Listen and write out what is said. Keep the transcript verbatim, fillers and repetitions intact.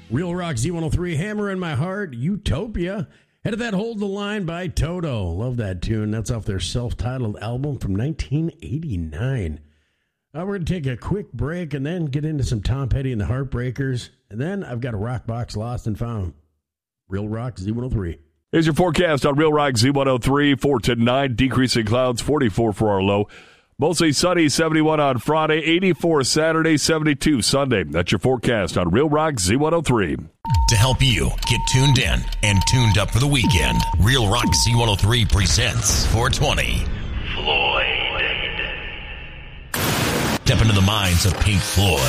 Real Rock Z one oh three, Hammer in My Heart, Utopia. Headed that Hold the Line by Toto. Love that tune. That's off their self-titled album from nineteen eighty-nine. Uh, we're going to take a quick break and then get into some Tom Petty and the Heartbreakers. And then I've got a Rock Box Lost and Found. Real Rock Z one oh three. Here's your forecast on Real Rock Z one oh three. four to nine, decreasing clouds, forty-four for our low. Mostly sunny, seventy-one on Friday, eighty-four Saturday, seventy-two Sunday. That's your forecast on Real Rock Z one oh three. To help you get tuned in and tuned up for the weekend, Real Rock Z one oh three presents four twenty. Floyd. Step into the minds of Pink Floyd.